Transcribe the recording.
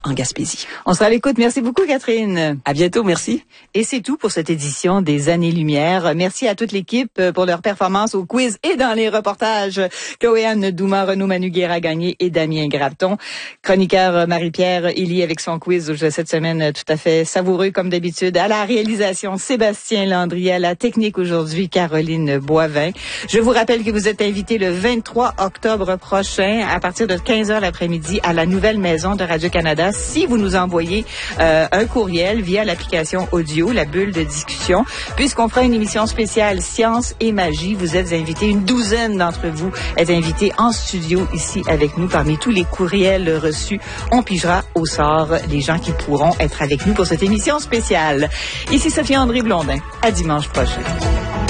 en Gaspésie. On sera à l'écoute. Merci beaucoup, Catherine. À bientôt, merci. Et c'est tout pour cette édition des Années-Lumière. Merci à toute l'équipe pour leur performance au quiz et dans les reportages. Chloé-Anne Douma, Renaud Manu-Guéra-Gagné et Damien Graveton. Chroniqueur Marie-Pierre Elie avec son quiz de cette semaine tout à fait savoureux comme d'habitude. À la réalisation, Sébastien Landry. À la technique aujourd'hui, Caroline Boivin. Je vous rappelle que vous êtes invité le 23 octobre prochain à partir de 15h l'après-midi à la nouvelle maison de Radio-Canada. Si vous nous envoyez un courriel via l'application audio, la bulle de discussion, puisqu'on fera une émission spéciale Science et Magie, vous êtes invités, une douzaine d'entre vous êtes invités en studio ici avec nous. Parmi tous les courriels reçus, on pigera au sort les gens qui pourront être avec nous pour cette émission spéciale. Ici Sophie-André Blondin. À dimanche prochain.